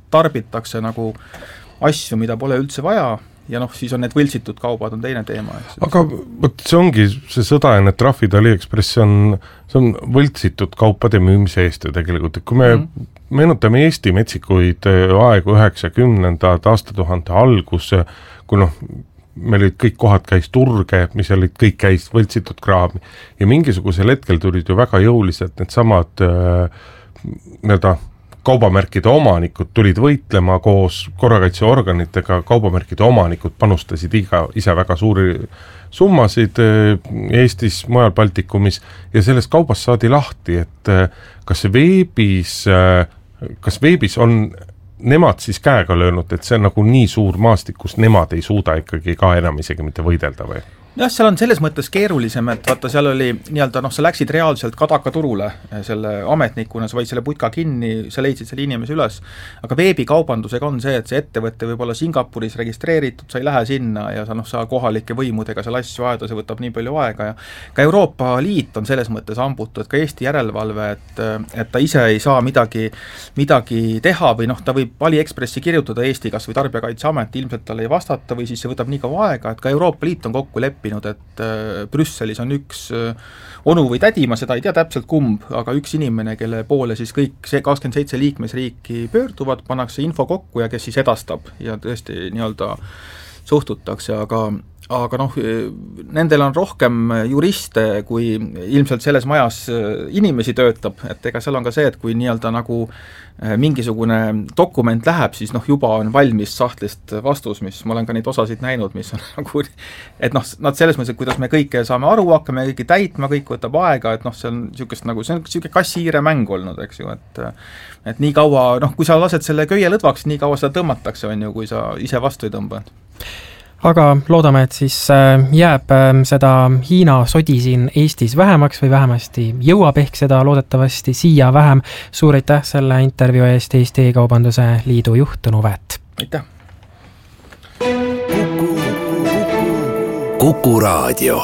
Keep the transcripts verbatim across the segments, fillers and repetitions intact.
tarbitakse nagu asju, mida pole üldse vaja, ja noh, siis on need võltsitud kaubad on teine teema. Aga võt, see ongi see sõda ja need trahvid AliExpress, see on, see on võltsitud kaupade müümise eest ju tegelikult, et kui me mm. meenutame Eesti metsikuid aegu üheksakümnendad aastatuhande algus, kui noh, meil olid kõik kohad käis turge, mis olid kõik käis võltsitud kraami ja mingisugusel hetkel tulid ju väga jõuliselt need samad äh, nii-öelda kaubamärkide omanikud tulid võitlema koos korrakaitseorganitega, kaubamärkide omanikud panustasid iga, ise väga suuri summasid Eestis, mujal Baltikumis ja sellest kaubast saadi lahti, et kas veebis, kas veebis on nemad siis käega löönud, et see on nagu nii suur maastikus, nemad ei suuda ikkagi ka enam isegi mitte võidelda või? Jah, seal on selles mõttes keerulisem, et vaata, seal oli nii-öelda, noh, sa läksid reaalselt Kadaka turule selle ametnikuna, sa võid selle putka kinni, sa leidsid selle inimese üles, aga veebikaubandusega on see, et see ettevõtte võib olla Singapuris registreeritud, sa ei lähe sinna ja sa, noh, sa kohalike võimudega seal asju ajada, see võtab nii palju aega ja ka Euroopa Liit on selles mõttes ambutud, ka Eesti järelevalve, et, et ta ise ei saa midagi, midagi teha või noh, ta võib AliExpressi kirjutada Eesti kas või Tarbijakaitseamet, ilmselt talle ei vastata või siis see võtab nii kaua aega, et ka Euroopa Liit on kokku leppinud, et Brüsselis on üks onu või tädi, ma seda ei tea täpselt kumb, aga üks inimene, kelle poole siis kõik see kakskümmend seitse liikmesriiki pöörduvad, pannakse info kokku ja kes siis edastab ja tõesti nii-öelda suhtutakse, aga aga noh, nendel on rohkem juriste, kui ilmselt selles majas inimesi töötab, et ega seal on ka see, et kui nii-öelda nagu mingisugune dokument läheb, siis noh, juba on valmis sahtlist vastus, mis ma olen ka neid osasid näinud, mis on nagu, et noh, nad selles mõttes, et kuidas me kõike saame aru, hakkame kõike täitma, kõik võtab aega, et noh, see on niisugust nagu, see on niisugune kassihiire mäng olnud, eks ju, et et nii kaua, noh, kui sa lased selle köie lõdvaks, nii kaua seda tõmmatakse, on ju, kui sa ise vastu ei tõmba. Aga loodame, et siis jääb seda Hiina sodi siin Eestis vähemaks või vähemasti jõuab ehk seda loodetavasti siia vähem. Suur aitäh selle intervjuu eest, Eesti E-kaubanduse Liidu juht Tõnu Väät. Aitäh! Kuku Raadio.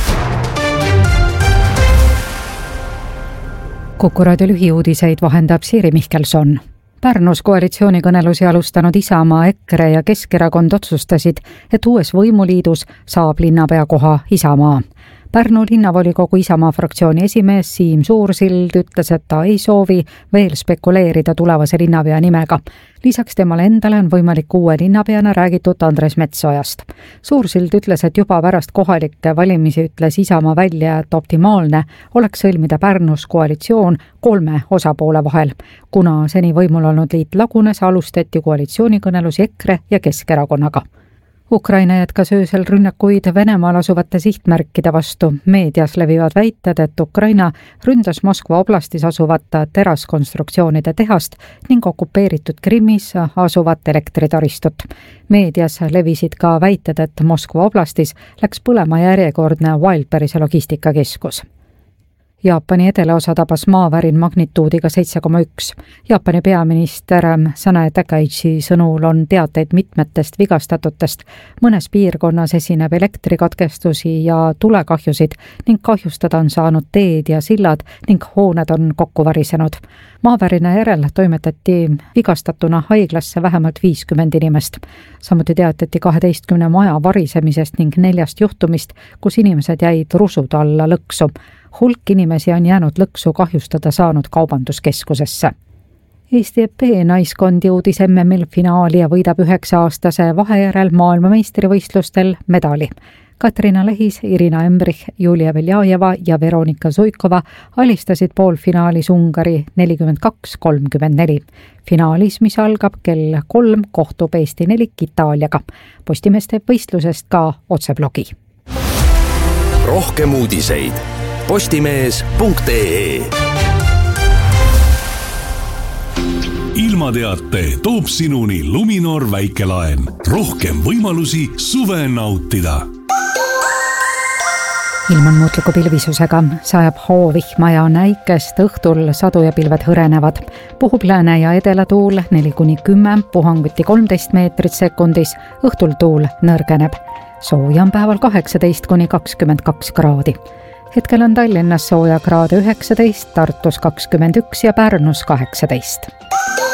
Kuku Raadio lühiuudiseid vahendab Siiri Mihkelson. Pärnus koalitsioonikõnelusi alustanud Isamaa, EKRE ja Keskerakond otsustasid, et uues võimuliidus saab linnapea koha Isamaa. Pärnu linnavolikogu Isamaa fraktsiooni esimees Siim Suursild ütles, et ta ei soovi veel spekuleerida tulevase linnapea nimega. Lisaks temale endale on võimalik uue linnapeana räägitud Andres Metsojast. Suursild ütles, et juba pärast kohalikke valimisi ütles Isamaa välja, et optimaalne oleks sõlmida Pärnus koalitsioon kolme osapoole vahel. Kuna seni võimul olnud liit lagunes, alustati koalitsioonikõnelusi EKRE ja Keskerakonnaga. Ukraina jätkas öösel rünnakuid Venemaal asuvate sihtmärkide vastu. Meedias levivad väited, et Ukraina ründas Moskva oblastis asuvat teraskonstruktsioonide tehast ning okupeeritud Krimmis asuvat elektritaristut. Meedias levisid ka väited, et Moskva oblastis läks põlema järjekordne Wildberrise logistikakeskus. Jaapani edelaosa tabas maavärin magnituudiga seitse koma üks. Jaapani peaminister Sanae Takaichi sõnul on teateid mitmetest vigastatutest. Mõnes piirkonnas esineb elektrikatkestusi ja tulekahjusid ning kahjustada on saanud teed ja sillad ning hooned on kokku varisenud. Maavärina järel toimetati vigastatuna haiglasse vähemalt viiskümmend inimest. Samuti teatati kaheteistkümne maja varisemisest ning neljast juhtumist, kus inimesed jäid rusud alla lõksu. Hulk inimesi on jäänud lõksu kahjustada saanud kaubanduskeskusesse. Eesti E P naiskond jõudis M M L finaali ja võidab üheksa aastase vahejärel maailmameistrivõistlustel medali. Katrina Lehis, Irina Embrich, Julia Veljajeva ja Veronika Zuikova alistasid poolfinaalis Ungari nelikümmend kaks kolmkümmend neli. Finaalis, mis algab kell kolm, kohtub Eesti nelik Itaaliaga. Postimees teeb võistlusest ka otseblogi. Rohkem uudiseid postimees punkt ee. Ilmateate toob sinuni Luminor väikelaen. Rohkem võimalusi suve nautida. Ilm on muutliku pilvisusega, sajab hoovihma ja on äikest, õhtul sadu ja pilved hõrenevad. Puhub lääne ja edelatuul neli kuni kümme, puhanguti kolmteist meetrit sekundis, õhtul tuul nõrgeneb. Sooja on päeval kaheksateist kuni kakskümmend kaks kraadi. Hetkel on Tallinnas sooja kraade üheksateist, Tartus kakskümmend üks ja Pärnus kaheksateist.